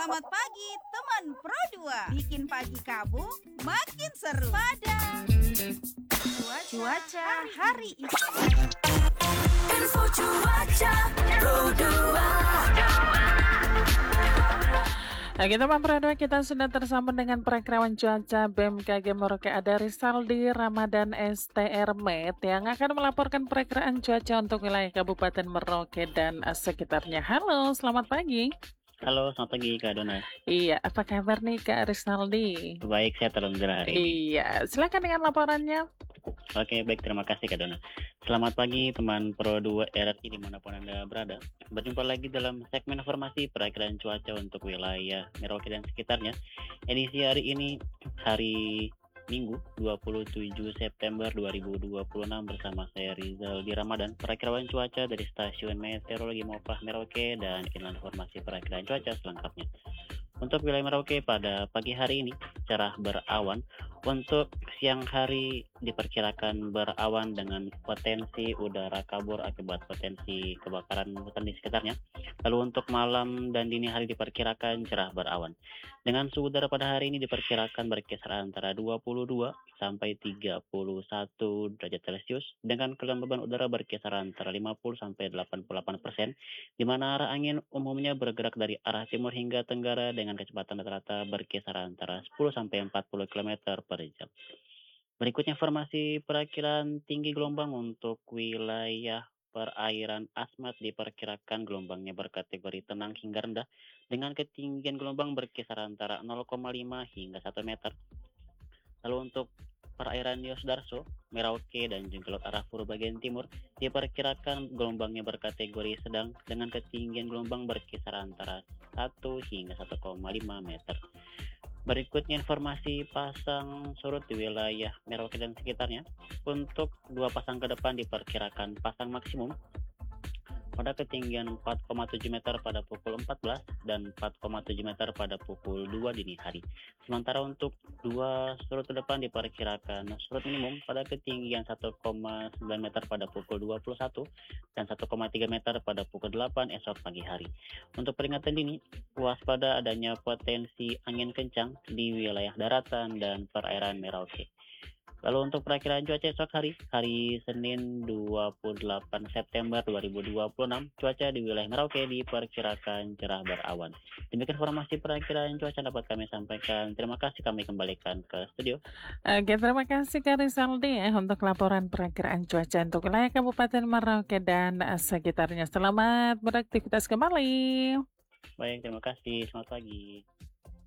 Selamat pagi teman Pro 2. Bikin pagi kamu makin seru pada cuaca hari ini. Info cuaca Pro 2. Oke teman Pro 2, kita sudah tersambung dengan perakirawan cuaca BMKG Merauke. Ada Rizaldi Ramadan STR Met yang akan melaporkan perakiraan cuaca untuk wilayah Kabupaten Merauke dan sekitarnya. Halo, selamat pagi. Halo, selamat pagi Kak Dona. Iya, apa kabar nih Kak Rizaldi? Baik, saya terlenggar hari ini. Iya, silakan dengan laporannya. Oke, baik, terima kasih Kak Dona. Selamat pagi teman Pro 2 RRI dimanapun Anda berada. Berjumpa lagi dalam segmen informasi perakiraan cuaca untuk wilayah Merauke dan sekitarnya. Edisi hari ini, hari Minggu 27 September 2026 bersama saya Rizaldi Ramadan, perakirawan cuaca dari Stasiun Meteorologi Mopah Merauke, dan inilah informasi perakiraan cuaca selengkapnya. Untuk wilayah Merauke pada pagi hari ini cerah berawan. Untuk siang hari diperkirakan berawan dengan potensi udara kabur akibat potensi kebakaran hutan di sekitarnya. Lalu untuk malam dan dini hari diperkirakan cerah berawan. Dengan suhu udara pada hari ini diperkirakan berkisar antara 22 sampai 31 derajat Celcius dengan kelembaban udara berkisar antara 50 sampai 88%, di mana arah angin umumnya bergerak dari arah timur hingga tenggara dengan kecepatan rata-rata berkisar antara 10 sampai 40 km per jam. Berikutnya informasi perakiraan tinggi gelombang untuk wilayah perairan Asmat. Diperkirakan gelombangnya berkategori tenang hingga rendah dengan ketinggian gelombang berkisar antara 0,5 hingga 1 meter. Lalu untuk perairan Yosdarso, Merauke, dan juga laut Arafura bagian timur diperkirakan gelombangnya berkategori sedang dengan ketinggian gelombang berkisar antara 1 hingga 1,5 meter. Berikutnya informasi pasang surut di wilayah Merauke dan sekitarnya. Untuk dua pasang ke depan diperkirakan pasang maksimum pada ketinggian 4,7 meter pada pukul 14 dan 4,7 meter pada pukul 2 dini hari. Sementara untuk dua surut ke depan diperkirakan surut minimum pada ketinggian 1,9 meter pada pukul 21 dan 1,3 meter pada pukul 8 esok pagi hari. Untuk peringatan dini, waspada adanya potensi angin kencang di wilayah daratan dan perairan Merauke. Lalu untuk perakiraan cuaca esok hari Senin 28 September 2026, cuaca di wilayah Merauke diperkirakan cerah berawan. Demikian informasi perakiraan cuaca dapat kami sampaikan. Terima kasih, kami kembalikan ke studio. Oke, terima kasih Kak Rizaldi untuk laporan perakiraan cuaca untuk wilayah Kabupaten Merauke dan sekitarnya. Selamat beraktivitas kembali. Baik, terima kasih. Selamat pagi.